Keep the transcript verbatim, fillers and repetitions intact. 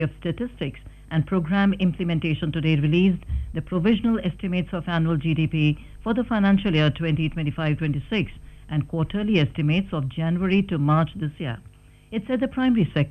of Statistics and Program Implementation today released the provisional estimates of annual G D P for the financial year twenty twenty-five twenty-six and quarterly estimates of January to March this year. It said the primary sector